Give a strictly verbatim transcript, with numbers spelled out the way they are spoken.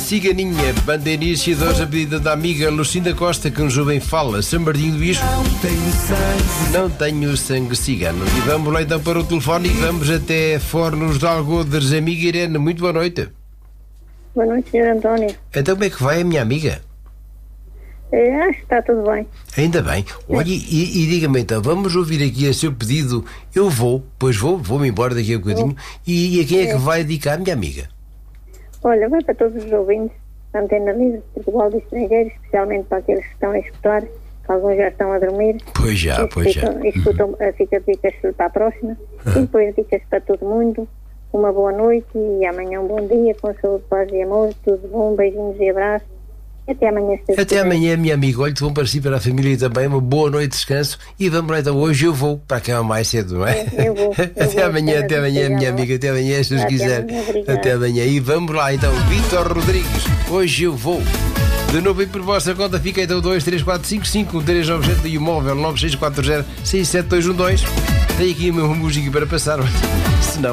Ciganinha, banda início de hoje a pedido da amiga Lucinda Costa, que nos bem fala, São Martinho do Bispo. Não tenho sangue cigano. E vamos lá então para o telefone e vamos até Fornos de Algodres. Amiga Irene, muito boa noite. Boa noite, senhor António. Então como é que vai a minha amiga? É, acho que está tudo bem. Ainda bem. Olha, e, e diga-me então, vamos ouvir aqui a seu pedido. Eu vou, pois vou, vou-me embora daqui a um bocadinho. E, e a quem é que vai dedicar, minha amiga? Olha, vai para todos os ouvintes da Antena Livre de Portugal do Estrangeiro, especialmente para aqueles que estão a escutar, que alguns já estão a dormir. Pois já, pois já. E escutam, fica dicas para a próxima. E depois dicas para todo mundo. Uma boa noite e amanhã um bom dia, com saúde, paz e amor. Tudo bom, beijinhos e abraços. Até amanhã. Até amanhã, minha amiga. Olha, te vão para si, para a família também. Uma boa noite de descanso. E vamos lá então. Hoje eu vou para a cama mais cedo, não é? Eu vou. Eu até vou, amanhã, até amanhã, minha amiga. Até amanhã, se Deus quiser. Até amanhã. E vamos lá então. Vítor Rodrigues. Hoje eu vou. De novo e por vossa conta fica então dois três quatro cinco cinco um três nove sete e o móvel nove seis quatro zero seis sete dois um dois. Tem aqui uma música para passar. Se não.